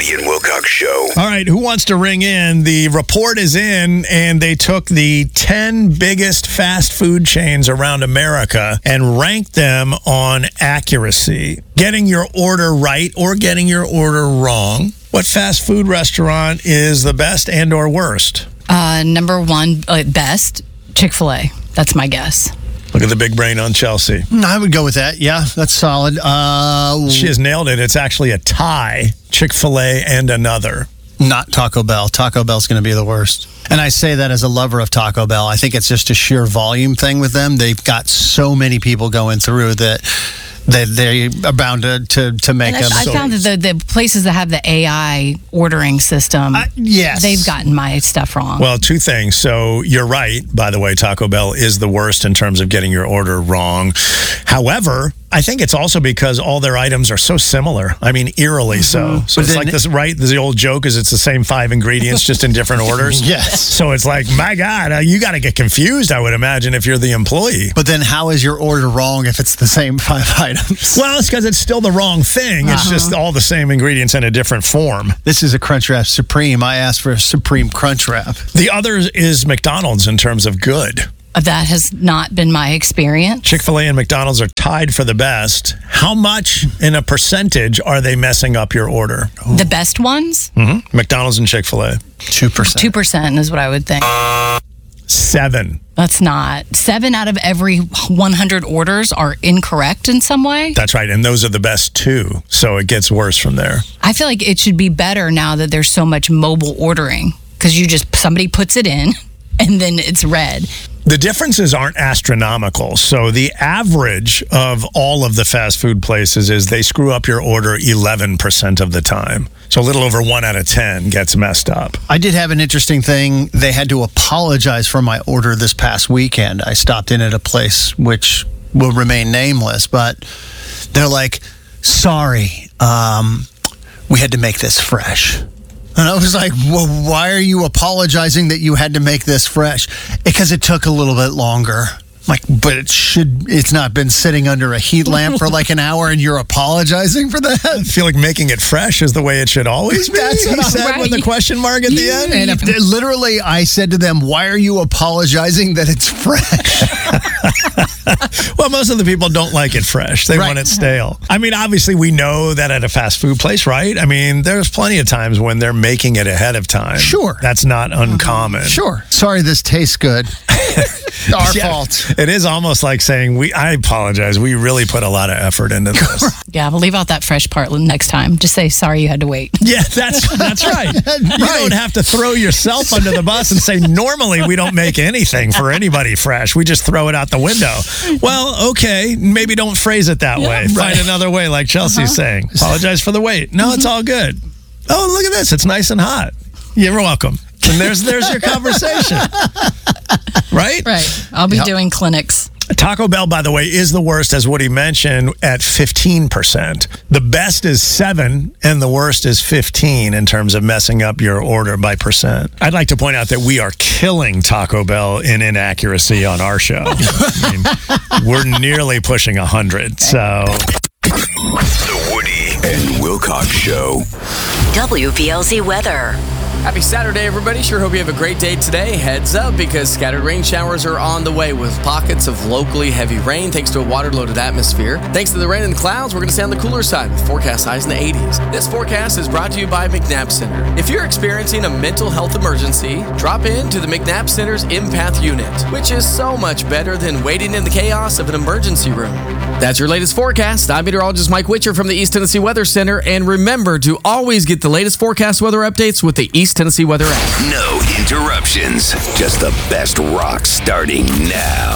Woody and Wilcox Show. All right, who wants to ring in? The report is in, and they took the 10 biggest fast food chains around America and ranked them on accuracy. Getting your order right or getting your order wrong. What fast food restaurant is the best and or worst? Number one, best, Chick-fil-A. That's my guess. Look at the big brain on Chelsea. I would go with that. Yeah, that's solid. She has nailed it. It's actually a tie, Chick-fil-A and another. Not Taco Bell. Taco Bell's going to be the worst. And I say that as a lover of Taco Bell. I think it's just a sheer volume thing with them. They've got so many people going through that they are bound to make them. I found that the places that have the AI ordering system, yes, they've gotten my stuff wrong. Well, two things. So you're right, by the way, Taco Bell is the worst in terms of getting your order wrong. However, I think it's also because all their items are so similar. I mean, eerily so. So it's like this, right? The old joke is it's the same 5 ingredients, just in different orders. Yes. So it's like, my God, you got to get confused, I would imagine, if you're the employee. But then how is your order wrong if it's the same 5 items? Well, it's because it's still the wrong thing. It's just all the same ingredients in a different form. This is a Crunchwrap Supreme. I asked for a Supreme Crunchwrap. The other is McDonald's in terms of good. That has not been my experience. Chick-fil-A and McDonald's are tied for the best. How much in a percentage are they messing up your order? The best ones? Mm-hmm. McDonald's and Chick-fil-A. 2%. 2% is what I would think. 7. That's not. 7 out of every 100 orders are incorrect in some way. That's right. And those are the best 2. So it gets worse from there. I feel like it should be better now that there's so much mobile ordering because somebody puts it in and then it's read. The differences aren't astronomical. So the average of all of the fast food places is they screw up your order 11% of the time. So a little over 1 out of 10 gets messed up. I did have an interesting thing. They had to apologize for my order this past weekend. I stopped in at a place which will remain nameless, but they're like, sorry, we had to make this fresh. And I was like, well, why are you apologizing that you had to make this fresh? Because it took a little bit longer. Like, but it's not been sitting under a heat lamp for like an hour and you're apologizing for that? I feel like making it fresh is the way it should always be. That's what he said right. with the question mark at the end. And literally, I said to them, why are you apologizing that it's fresh? Well, most of the people don't like it fresh. They want it stale. I mean, obviously, we know that at a fast food place, right? I mean, there's plenty of times when they're making it ahead of time. Sure. That's not uncommon. Sure. Sorry, this tastes good. Our fault. It is almost like saying, I apologize. We really put a lot of effort into this. Yeah, we'll leave out that fresh part next time. Just say, sorry you had to wait. Yeah, that's right. You don't have to throw yourself under the bus and say, normally we don't make anything for anybody fresh. We just throw it out the window. Well, okay, maybe don't phrase it that way. Find another way, like Chelsea's saying. Apologize for the wait. No, it's all good. Oh, look at this. It's nice and hot. You're welcome. And there's your conversation. Right? Right. I'll be doing clinics. Taco Bell, by the way, is the worst, as Woody mentioned, at 15%. The best is 7, and the worst is 15 in terms of messing up your order by percent. I'd like to point out that we are killing Taco Bell in inaccuracy on our show. I mean, we're nearly pushing 100, so... The Woody and Wilcox Show. WVLZ weather. Happy Saturday, everybody. Sure hope you have a great day today. Heads up, because scattered rain showers are on the way with pockets of locally heavy rain thanks to a water-loaded atmosphere. Thanks to the rain and the clouds, we're going to stay on the cooler side with forecast highs in the 80s. This forecast is brought to you by McNabb Center. If you're experiencing a mental health emergency, drop in to the McNabb Center's Empath Unit, which is so much better than waiting in the chaos of an emergency room. That's your latest forecast. I'm meteorologist Mike Witcher from the East Tennessee Weather Center, and remember to always get the latest forecast weather updates with the East Tennessee Weather app. No interruptions. Just the best rock starting now.